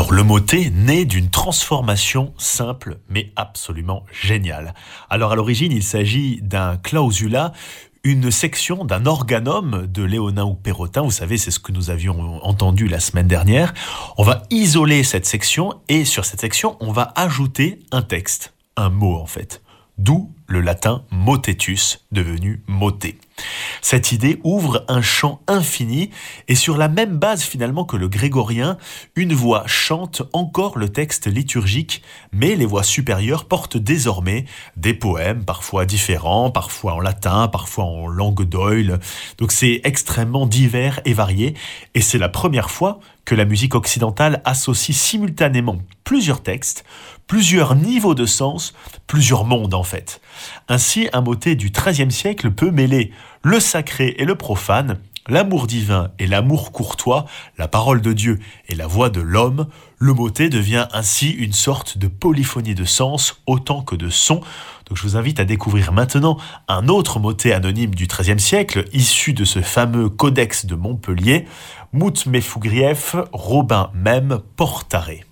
Alors le motet naît d'une transformation simple mais absolument géniale. Alors à l'origine, il s'agit d'un clausula, une section d'un organum de Léonin ou Perrotin. Vous savez, c'est ce que nous avions entendu la semaine dernière. On va isoler cette section et sur cette section, on va ajouter un texte, un mot en fait. D'où le latin motetus, devenu motet. Cette idée ouvre un champ infini et sur la même base finalement que le grégorien, une voix chante encore le texte liturgique, mais les voix supérieures portent désormais des poèmes parfois différents, parfois en latin, parfois en langue d'oïl. Donc c'est extrêmement divers et varié et c'est la première fois que la musique occidentale associe simultanément plusieurs textes, plusieurs niveaux de sens, plusieurs mondes en fait. Ainsi, un motet du XIIIe siècle peut mêler le sacré et le profane, l'amour divin et l'amour courtois, la parole de Dieu et la voix de l'homme. Le motet devient ainsi une sorte de polyphonie de sens autant que de son. Donc je vous invite à découvrir maintenant un autre motet anonyme du XIIIe siècle, issu de ce fameux codex de Montpellier, Mout Mefougrieff, Robin même Portaré.